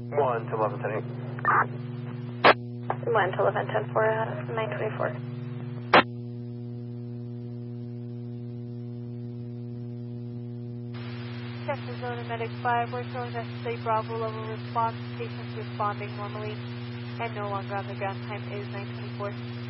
1 to 11:10. 1 to 11:10 for 924. Texas Zone and Medic 5, we're showing us a Bravo level response. Patients responding normally and no longer on the ground. Time is 924.